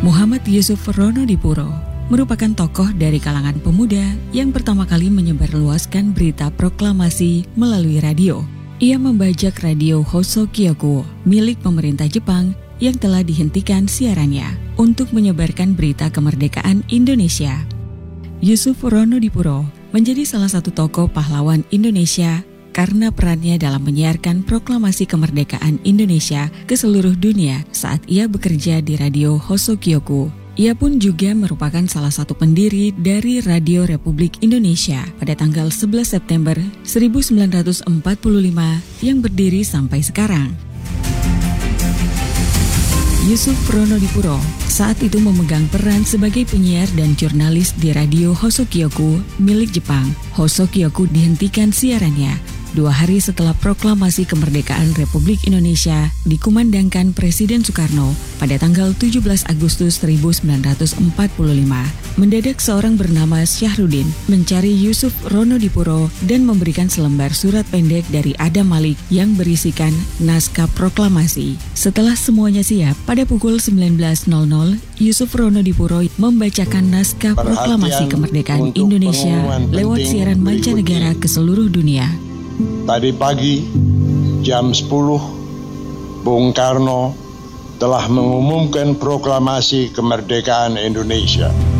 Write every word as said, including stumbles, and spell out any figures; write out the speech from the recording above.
Muhammad Yusuf Ronodipuro merupakan tokoh dari kalangan pemuda yang pertama kali menyebarluaskan berita proklamasi melalui radio. Ia membajak radio Hosokyoku milik pemerintah Jepang yang telah dihentikan siarannya untuk menyebarkan berita kemerdekaan Indonesia. Yusuf Ronodipuro menjadi salah satu tokoh pahlawan Indonesia karena perannya dalam menyiarkan proklamasi kemerdekaan Indonesia ke seluruh dunia saat ia bekerja di radio Hosokyoku. Ia pun juga merupakan salah satu pendiri dari Radio Republik Indonesia pada tanggal sebelas September seribu sembilan ratus empat puluh lima yang berdiri sampai sekarang. Yusuf Ronodipuro saat itu memegang peran sebagai penyiar dan jurnalis di radio Hosokyoku milik Jepang. Hosokyoku dihentikan siarannya dua hari setelah proklamasi kemerdekaan Republik Indonesia dikumandangkan Presiden Soekarno pada tanggal tujuh belas Agustus seribu sembilan ratus empat puluh lima. Mendadak seorang bernama Syahrudin mencari Yusuf Ronodipuro dan memberikan selembar surat pendek dari Adam Malik yang berisikan naskah proklamasi. Setelah semuanya siap, pada pukul sembilan belas nol nol, Yusuf Ronodipuro membacakan naskah proklamasi kemerdekaan Indonesia lewat siaran mancanegara ke seluruh dunia. Tadi pagi jam sepuluh, Bung Karno telah mengumumkan proklamasi kemerdekaan Indonesia.